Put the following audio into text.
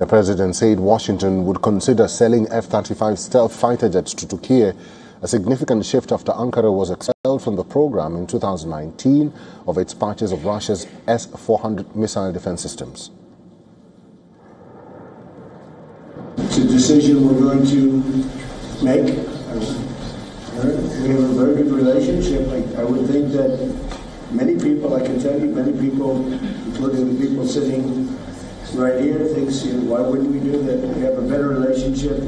The president said Washington would consider selling F-35 stealth fighter jets to Turkey, a significant shift after Ankara was expelled from the program in 2019 of its purchase of Russia's S-400 missile defense systems. It's a decision we're going to make. We have a very good relationship. I would think that many people, I can tell you, many people, including the people sitting right here, thinks, why wouldn't we do that? We have a better relationship.